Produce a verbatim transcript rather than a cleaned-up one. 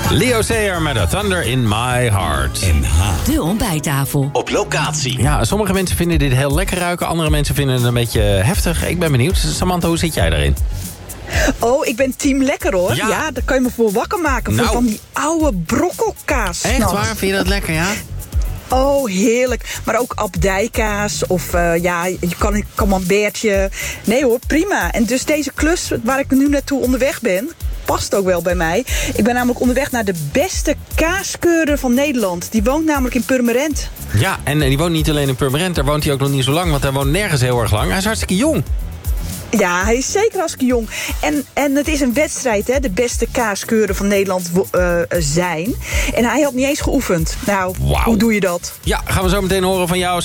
Leo Sayer met A Thunder in My Heart. M H. De ontbijttafel. Op locatie. Ja, sommige mensen vinden dit heel lekker ruiken. Andere mensen vinden het een beetje heftig. Ik ben benieuwd. Samantha, hoe zit jij daarin? Oh, ik ben team lekker hoor. Ja. Ja, daar kan je me voor wakker maken. Nou. Voor van die oude brokkelkaas. Echt s'nachts. waar? Vind je dat lekker, ja? Oh, heerlijk. Maar ook abdijkaas of uh, ja, je kan een camembertje. Nee hoor, prima. En dus deze klus waar ik nu naartoe onderweg ben, past ook wel bij mij. Ik ben namelijk onderweg naar de beste kaaskeurder van Nederland. Die woont namelijk in Purmerend. Ja, en die woont niet alleen in Purmerend. Daar woont hij ook nog niet zo lang, want hij woont nergens heel erg lang. Hij is hartstikke jong. Ja, hij is zeker hartstikke jong. En, en het is een wedstrijd, hè, de beste kaaskeurder van Nederland uh, zijn. En hij had niet eens geoefend. Nou, Wauw. hoe doe je dat? Ja, gaan we zo meteen horen van jou.